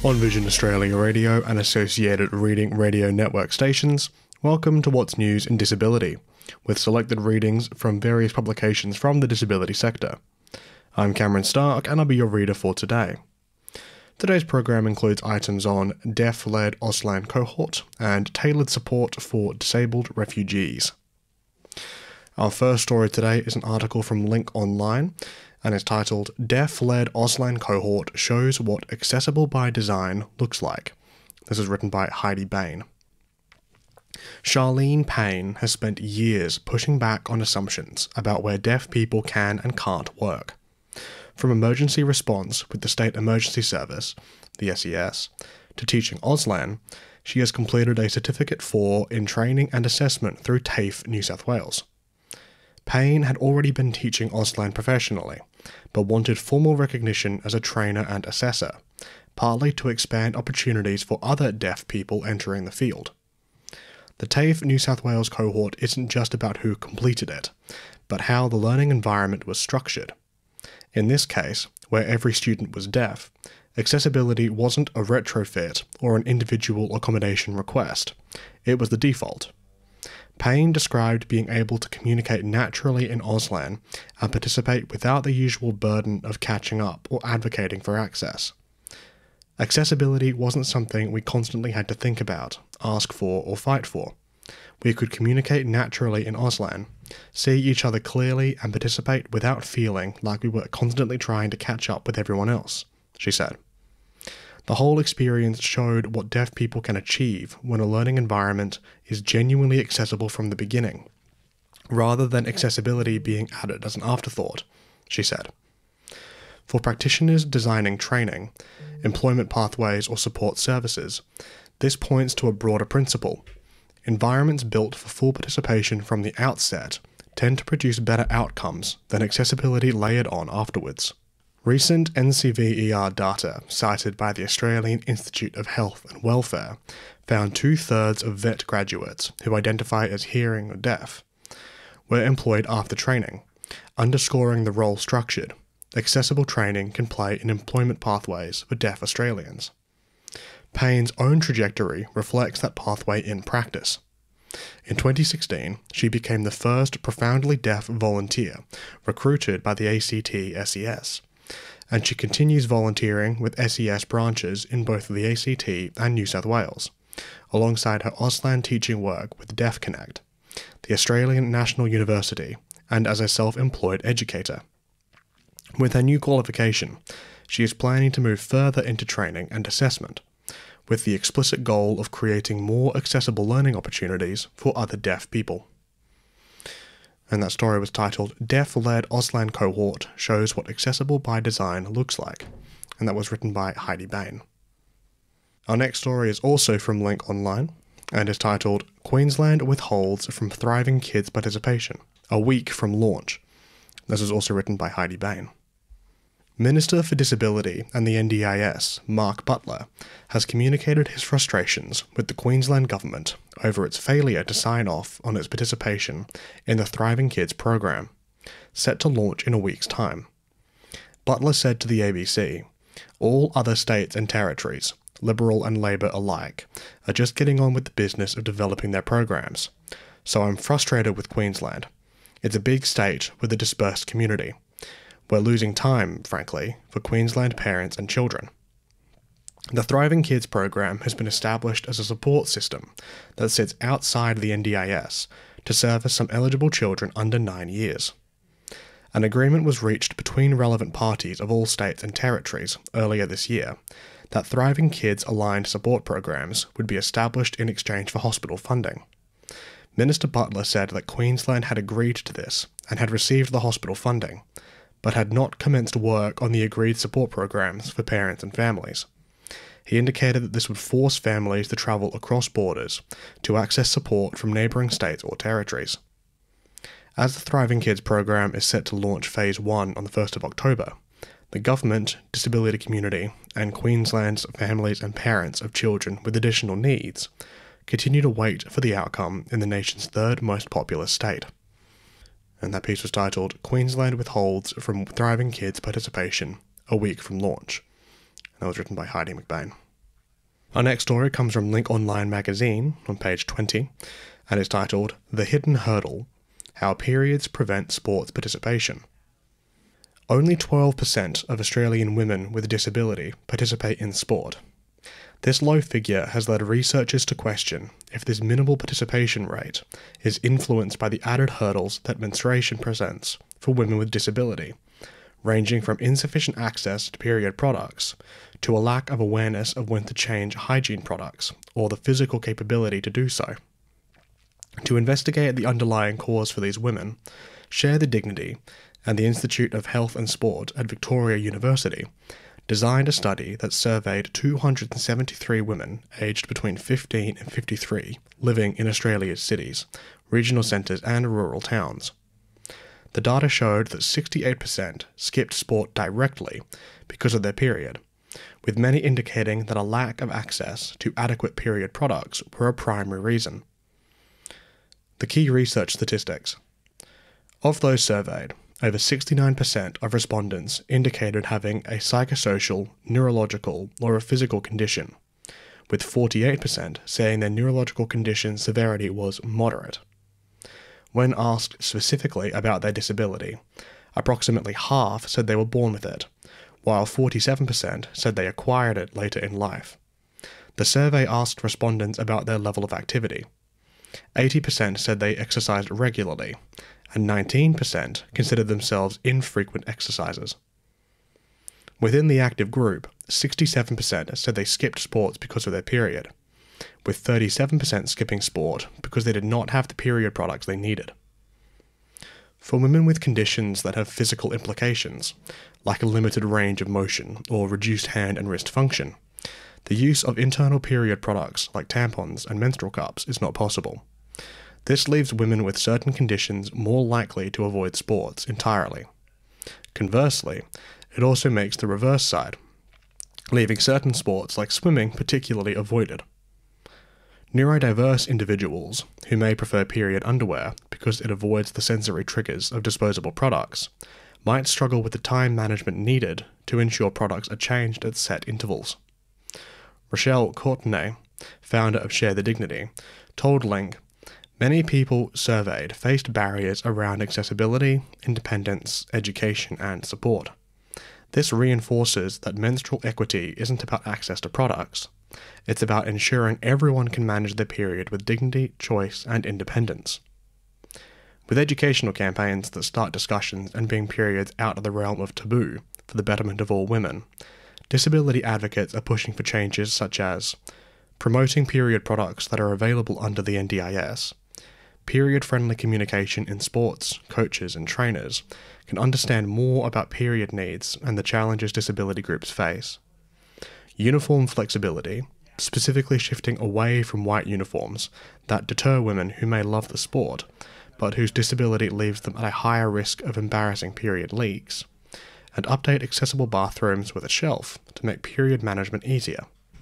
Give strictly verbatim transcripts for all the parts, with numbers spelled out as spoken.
On Vision Australia Radio and associated Reading Radio Network stations, welcome to What's News in Disability, with selected readings from various publications from the disability sector. I'm Cameron Stark and I'll be your reader for today. Today's program includes items on deaf-led Auslan cohort and tailored support for disabled refugees. Our first story today is an article from Link Online and is titled Deaf-led Auslan cohort shows what accessible by design looks like. This is written by Heidi Bain. Charlene Payne has spent years pushing back on assumptions about where deaf people can and can't work. From emergency response with the State Emergency Service, the S E S, to teaching Auslan, she has completed a Certificate four in Training and Assessment through TAFE New South Wales. Payne had already been teaching Auslan professionally, but wanted formal recognition as a trainer and assessor, partly to expand opportunities for other deaf people entering the field. The TAFE New South Wales cohort isn't just about who completed it, but how the learning environment was structured. In this case, where every student was deaf, accessibility wasn't a retrofit or an individual accommodation request, it was the default. Payne described being able to communicate naturally in Auslan and participate without the usual burden of catching up or advocating for access. Accessibility wasn't something we constantly had to think about, ask for, or fight for. We could communicate naturally in Auslan, see each other clearly and participate without feeling like we were constantly trying to catch up with everyone else, she said. The whole experience showed what deaf people can achieve when a learning environment is genuinely accessible from the beginning, rather than accessibility being added as an afterthought, she said. For practitioners designing training, employment pathways or support services, this points to a broader principle. Environments built for full participation from the outset tend to produce better outcomes than accessibility layered on afterwards. Recent N C V E R data cited by the Australian Institute of Health and Welfare found two-thirds of vet graduates who identify as hearing or deaf were employed after training, underscoring the role structured accessible training can play in employment pathways for deaf Australians. Payne's own trajectory reflects that pathway in practice. In twenty sixteen, she became the first profoundly deaf volunteer recruited by the A C T S E S. And she continues volunteering with S E S branches in both the A C T and New South Wales, alongside her Auslan teaching work with Deaf Connect, the Australian National University, and as a self-employed educator. With her new qualification, she is planning to move further into training and assessment, with the explicit goal of creating more accessible learning opportunities for other deaf people. And that story was titled Deaf-led Auslan cohort shows what accessible by design looks like, and that was written by Heidi Bain. Our next story is also from Link Online, and is titled Queensland withholds from thriving kids participation, a week from launch. This was also written by Heidi Bain. Minister for Disability and the N D I S, Mark Butler, has communicated his frustrations with the Queensland Government over its failure to sign off on its participation in the Thriving Kids program, set to launch in a week's time. Butler said to the A B C, "All other states and territories, Liberal and Labor alike, are just getting on with the business of developing their programs. So I'm frustrated with Queensland. It's a big state with a dispersed community. We're losing time, frankly, for Queensland parents and children." The Thriving Kids program has been established as a support system that sits outside the N D I S to service some eligible children under nine years. An agreement was reached between relevant parties of all states and territories earlier this year that Thriving Kids aligned support programs would be established in exchange for hospital funding. Minister Butler said that Queensland had agreed to this and had received the hospital funding, but had not commenced work on the agreed support programs for parents and families. He indicated that this would force families to travel across borders to access support from neighbouring states or territories. As the Thriving Kids program is set to launch Phase one on the first of October, the government, disability community, and Queensland's families and parents of children with additional needs continue to wait for the outcome in the nation's third most populous state. And that piece was titled Queensland Withholds from Thriving Kids Participation, a Week from Launch. And that was written by Heidi McBain. Our next story comes from Link Online magazine on page twenty, and is titled The Hidden Hurdle: How Periods Prevent Sports Participation. Only twelve percent of Australian women with disability participate in sport. This low figure has led researchers to question if this minimal participation rate is influenced by the added hurdles that menstruation presents for women with disability, ranging from insufficient access to period products to a lack of awareness of when to change hygiene products or the physical capability to do so. To investigate the underlying cause for these women, Share the Dignity and the Institute of Health and Sport at Victoria University designed a study that surveyed two hundred seventy-three women aged between fifteen and fifty-three living in Australia's cities, regional centres and rural towns. The data showed that sixty-eight percent skipped sport directly because of their period, with many indicating that a lack of access to adequate period products were a primary reason. The key research statistics. Of those surveyed, over sixty-nine percent of respondents indicated having a psychosocial, neurological, or a physical condition, with forty-eight percent saying their neurological condition severity was moderate. When asked specifically about their disability, approximately half said they were born with it, while forty-seven percent said they acquired it later in life. The survey asked respondents about their level of activity. eighty percent said they exercised regularly, and nineteen percent considered themselves infrequent exercisers. Within the active group, sixty-seven percent said they skipped sports because of their period, with thirty-seven percent skipping sport because they did not have the period products they needed. For women with conditions that have physical implications, like a limited range of motion or reduced hand and wrist function, the use of internal period products like tampons and menstrual cups is not possible. This leaves women with certain conditions more likely to avoid sports entirely. Conversely, it also makes the reverse side, leaving certain sports like swimming particularly avoided. Neurodiverse individuals, who may prefer period underwear because it avoids the sensory triggers of disposable products, might struggle with the time management needed to ensure products are changed at set intervals. Rochelle Courtenay, founder of Share the Dignity, told Link, "Many people surveyed faced barriers around accessibility, independence, education, and support. This reinforces that menstrual equity isn't about access to products. It's about ensuring everyone can manage their period with dignity, choice, and independence." With educational campaigns that start discussions and bring periods out of the realm of taboo for the betterment of all women, disability advocates are pushing for changes such as promoting period products that are available under the N D I S, period-friendly communication in sports, coaches and trainers can understand more about period needs and the challenges disability groups face. Uniform flexibility, specifically shifting away from white uniforms that deter women who may love the sport, but whose disability leaves them at a higher risk of embarrassing period leaks, and update accessible bathrooms with a shelf to make period management easier.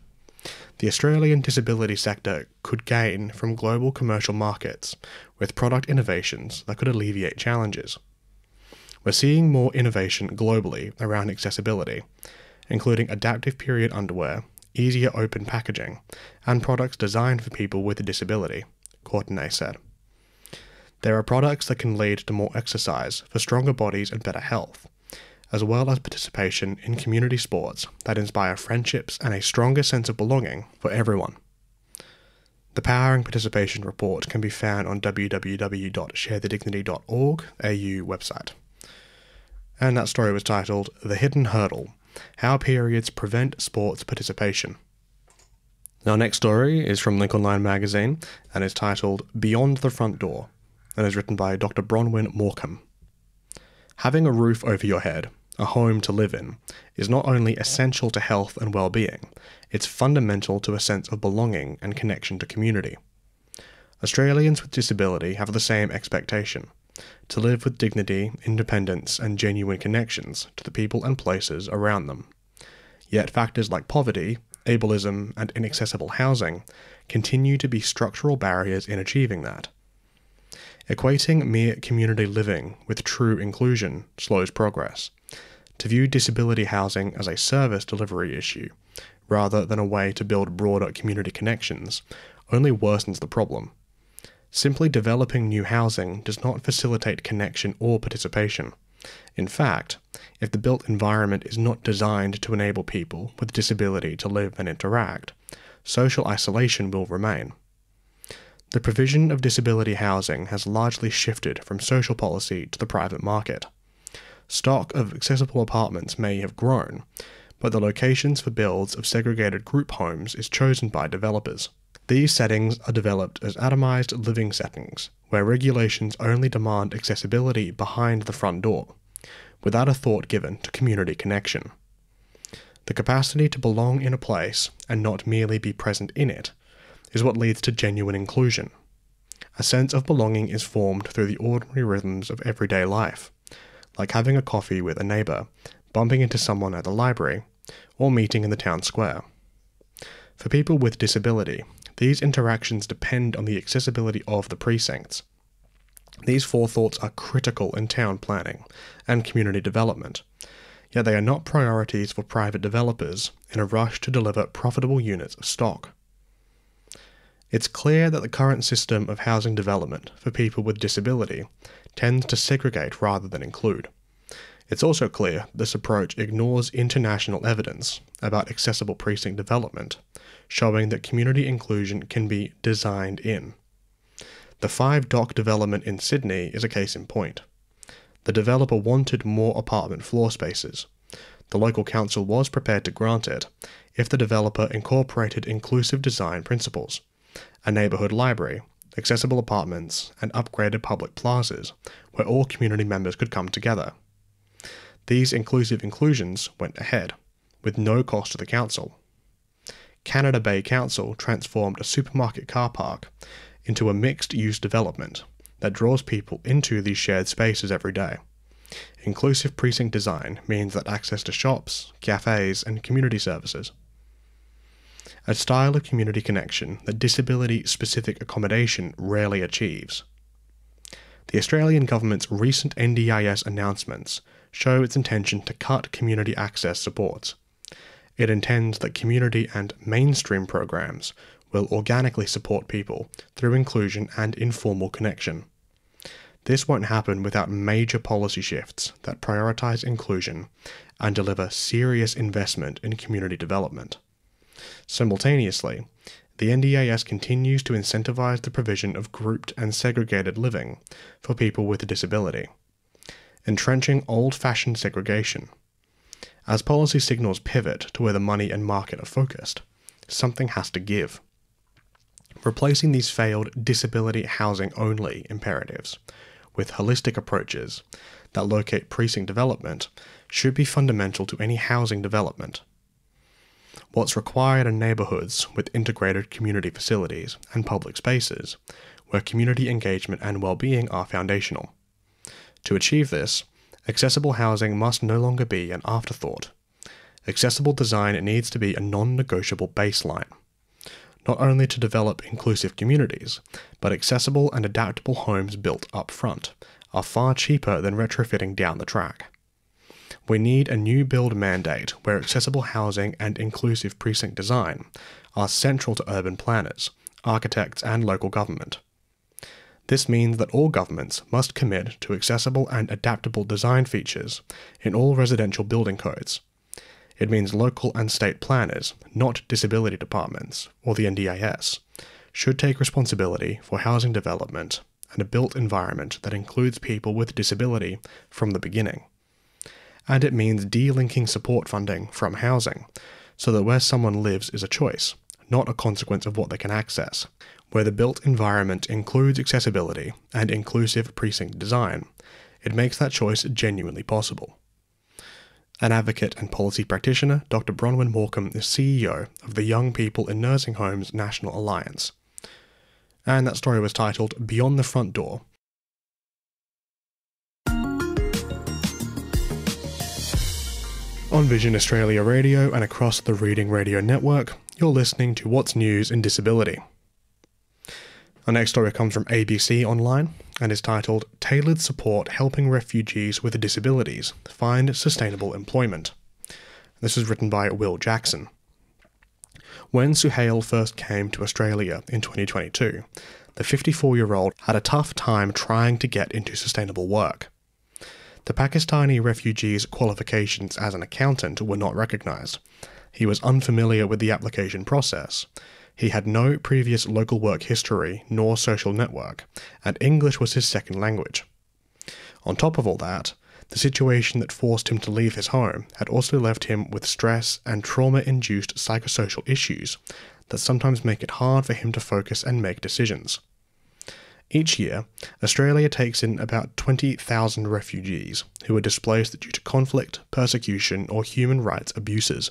The Australian disability sector could gain from global commercial markets with product innovations that could alleviate challenges. We're seeing more innovation globally around accessibility, including adaptive period underwear, easier open packaging, and products designed for people with a disability, Courtenay said. There are products that can lead to more exercise for stronger bodies and better health, as well as participation in community sports that inspire friendships and a stronger sense of belonging for everyone. The Powering Participation report can be found on w w w dot share the dignity dot org A U website. And that story was titled The Hidden Hurdle: How Periods Prevent Sports Participation. Our next story is from Link Online magazine and is titled Beyond the Front Door, and is written by Doctor Bronwyn Morecambe. Having a roof over your head, a home to live in, is not only essential to health and well-being, it's fundamental to a sense of belonging and connection to community. Australians with disability have the same expectation, to live with dignity, independence, and genuine connections to the people and places around them. Yet factors like poverty, ableism, and inaccessible housing continue to be structural barriers in achieving that. Equating mere community living with true inclusion slows progress. To view disability housing as a service delivery issue rather than a way to build broader community connections, only worsens the problem. Simply developing new housing does not facilitate connection or participation. In fact, if the built environment is not designed to enable people with disability to live and interact, social isolation will remain. The provision of disability housing has largely shifted from social policy to the private market. Stock of accessible apartments may have grown, but the locations for builds of segregated group homes is chosen by developers. These settings are developed as atomized living settings, where regulations only demand accessibility behind the front door, without a thought given to community connection. The capacity to belong in a place, and not merely be present in it, is what leads to genuine inclusion. A sense of belonging is formed through the ordinary rhythms of everyday life, like having a coffee with a neighbour, bumping into someone at the library, or meeting in the town square. For people with disability, these interactions depend on the accessibility of the precincts. These forethoughts are critical in town planning and community development, yet they are not priorities for private developers in a rush to deliver profitable units of stock. It's clear that the current system of housing development for people with disability tends to segregate rather than include. It's also clear this approach ignores international evidence about accessible precinct development, showing that community inclusion can be designed in. The Five Dock development in Sydney is a case in point. The developer wanted more apartment floor spaces. The local council was prepared to grant it if the developer incorporated inclusive design principles, a neighbourhood library, accessible apartments, and upgraded public plazas where all community members could come together. These inclusive inclusions went ahead, with no cost to the council. Canada Bay Council transformed a supermarket car park into a mixed-use development that draws people into these shared spaces every day. Inclusive precinct design means that access to shops, cafes, and community services. A style of community connection that disability-specific accommodation rarely achieves. The Australian government's recent N D I S announcements show its intention to cut community access supports. It intends that community and mainstream programs will organically support people through inclusion and informal connection. This won't happen without major policy shifts that prioritise inclusion and deliver serious investment in community development. Simultaneously, the N D I S continues to incentivise the provision of grouped and segregated living for people with a disability, entrenching old-fashioned segregation. As policy signals pivot to where the money and market are focused, something has to give. Replacing these failed disability housing-only imperatives with holistic approaches that locate precinct development should be fundamental to any housing development. What's required are neighbourhoods with integrated community facilities and public spaces, where community engagement and well-being are foundational. To achieve this, accessible housing must no longer be an afterthought. Accessible design needs to be a non-negotiable baseline, not only to develop inclusive communities, but accessible and adaptable homes built up front are far cheaper than retrofitting down the track. We need a new build mandate where accessible housing and inclusive precinct design are central to urban planners, architects, and local government. This means that all governments must commit to accessible and adaptable design features in all residential building codes. It means local and state planners, not disability departments, or the N D I S, should take responsibility for housing development and a built environment that includes people with disability from the beginning. And it means de-linking support funding from housing, so that where someone lives is a choice, not a consequence of what they can access. Where the built environment includes accessibility and inclusive precinct design, it makes that choice genuinely possible. An advocate and policy practitioner, Doctor Bronwyn Morcombe is C E O of the Young People in Nursing Homes National Alliance. And that story was titled Beyond the Front Door. On Vision Australia Radio and across the Reading Radio Network, you're listening to What's News in Disability. Our next story comes from A B C Online and is titled Tailored Support Helping Refugees with Disabilities Find Sustainable Employment. This is written by Will Jackson. When Suhail first came to Australia in twenty twenty-two, the fifty-four-year-old had a tough time trying to get into sustainable work. The Pakistani refugee's qualifications as an accountant were not recognised. He was unfamiliar with the application process. He had no previous local work history nor social network, and English was his second language. On top of all that, the situation that forced him to leave his home had also left him with stress and trauma-induced psychosocial issues that sometimes make it hard for him to focus and make decisions. Each year, Australia takes in about twenty thousand refugees who are displaced due to conflict, persecution, or human rights abuses.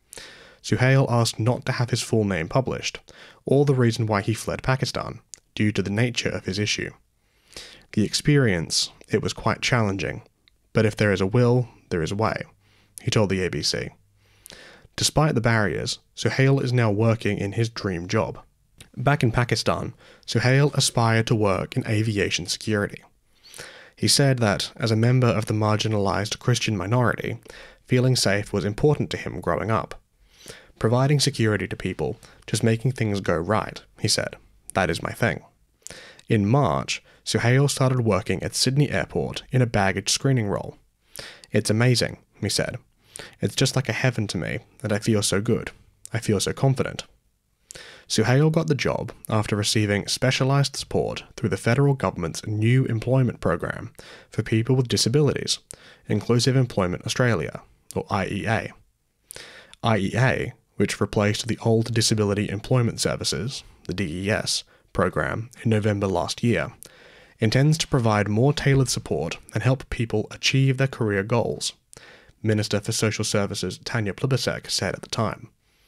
Suhail asked not to have his full name published, or the reason why he fled Pakistan, due to the nature of his issue. The experience, it was quite challenging, but if there is a will, there is a way, he told the A B C. Despite the barriers, Suhail is now working in his dream job. Back in Pakistan, Suhail aspired to work in aviation security. He said that, as a member of the marginalised Christian minority, feeling safe was important to him growing up. Providing security to people, just making things go right, he said. That is my thing. In March, Suhail started working at Sydney Airport in a baggage screening role. It's amazing, he said. It's just like a heaven to me, and I feel so good. I feel so confident. Suhail got the job after receiving specialised support through the federal government's new employment program for people with disabilities, Inclusive Employment Australia, or I E A. I E A, which replaced the old Disability Employment Services, the D E S, program in November last year, intends to provide more tailored support and help people achieve their career goals, Minister for Social Services Tanya Plibersek said at the time.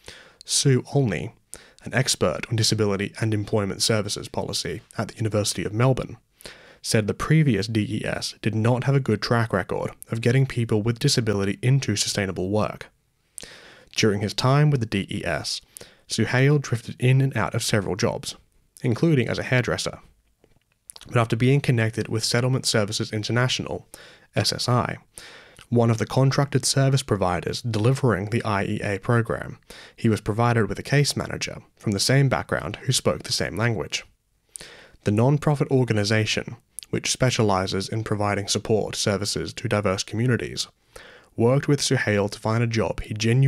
Sue Olney, an expert on disability and employment services policy at the University of Melbourne, said the previous D E S did not have a good track record of getting people with disability into sustainable work. During his time with the D E S, Suhail drifted in and out of several jobs, including as a hairdresser. But after being connected with Settlement Services International, S S I, one of the contracted service providers delivering the I E A program, he was provided with a case manager from the same background who spoke the same language. The non-profit organisation, which specialises in providing support services to diverse communities, worked with Suhail to find a job he genuinely